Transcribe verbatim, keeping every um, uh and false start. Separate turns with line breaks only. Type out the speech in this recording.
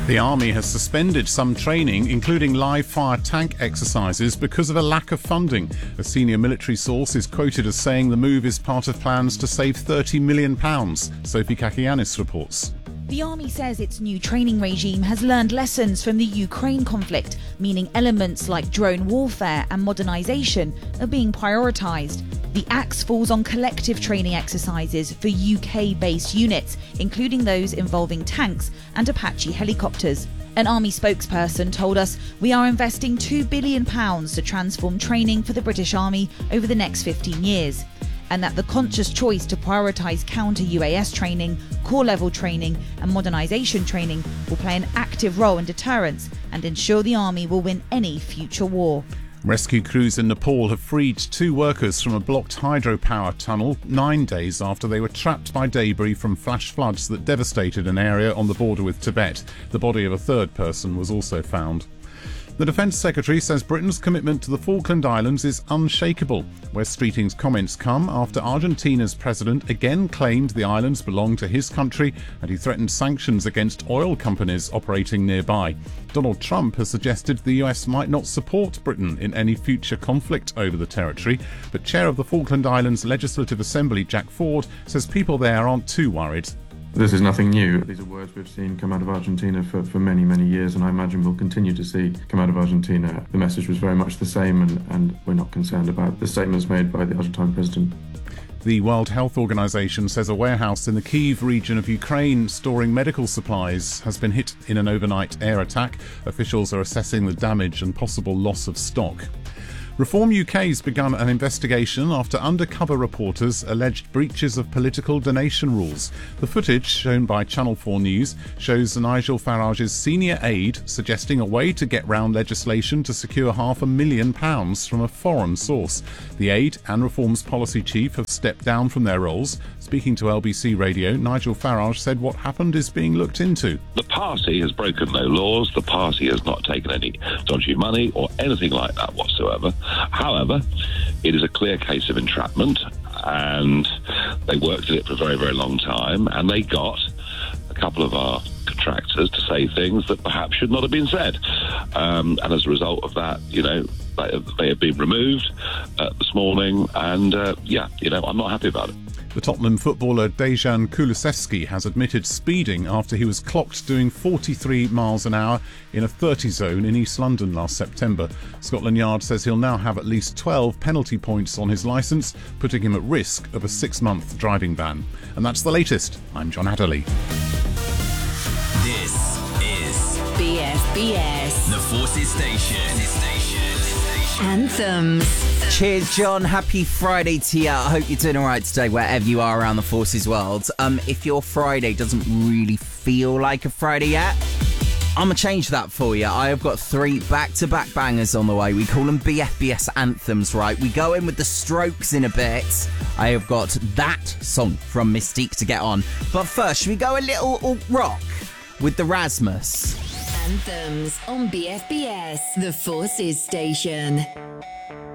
The Army has suspended some training, including live-fire tank exercises, because of a lack of funding. A senior military source is quoted as saying the move is part of plans to save thirty million pounds. Sophie Kakianis reports.
The Army says its new training regime has learned lessons from the Ukraine conflict, meaning elements like drone warfare and modernisation are being prioritised. The axe falls on collective training exercises for U K-based units, including those involving tanks and Apache helicopters. An Army spokesperson told us, "We are investing two billion pounds to transform training for the British Army over the next fifteen years. And that the conscious choice to prioritise counter-U A S training, core-level training and modernisation training will play an active role in deterrence and ensure the Army will win any future war."
Rescue crews in Nepal have freed two workers from a blocked hydropower tunnel nine days after they were trapped by debris from flash floods that devastated an area on the border with Tibet. The body of a third person was also found. The Defence Secretary says Britain's commitment to the Falkland Islands is unshakable. West Streeting's comments come after Argentina's president again claimed the islands belong to his country and he threatened sanctions against oil companies operating nearby. Donald Trump has suggested the U S might not support Britain in any future conflict over the territory, but Chair of the Falkland Islands Legislative Assembly Jack Ford says people there aren't too worried.
This is nothing new. These are words we've seen come out of Argentina for, for many, many years, and I imagine we'll continue to see come out of Argentina. The message was very much the same, and, and we're not concerned about the statements made by the Argentine president.
The World Health Organization says a warehouse in the Kyiv region of Ukraine storing medical supplies has been hit in an overnight air attack. Officials are assessing the damage and possible loss of stock. Reform U K's begun an investigation after undercover reporters alleged breaches of political donation rules. The footage, shown by Channel four News, shows Nigel Farage's senior aide suggesting a way to get round legislation to secure half a million pounds from a foreign source. The aide and Reform's policy chief have stepped down from their roles. Speaking to L B C Radio, Nigel Farage said what happened is being looked into.
The party has broken no laws. The party has not taken any dodgy money or anything like that whatsoever. However, it is a clear case of entrapment, and they worked at it for a very, very long time, and they got a couple of our contractors to say things that perhaps should not have been said. Um, and as a result of that, you know, they have, they have been removed uh, this morning, and uh, yeah, you know, I'm not happy about it.
The Tottenham footballer Dejan Kulusevski has admitted speeding after he was clocked doing forty-three miles an hour in a thirty zone in East London last September. Scotland Yard says he'll now have at least twelve penalty points on his licence, putting him at risk of a six-month driving ban. And that's the latest. I'm John Adderley.
This is
B F B S,
the Forces Station.
Anthems.
Cheers, John. Happy Friday to you. I hope you're doing all right today, wherever you are around the Forces world. Um, if your Friday doesn't really feel like a Friday yet, I'm going to change that for you. I have got three back-to-back bangers on the way. We call them B F B S anthems, right? We go in with the Strokes in a bit. I have got that song from Mystique to get on. But first, should we go a little alt-rock with the Rasmus?
Anthems on B F B S, the Forces Station.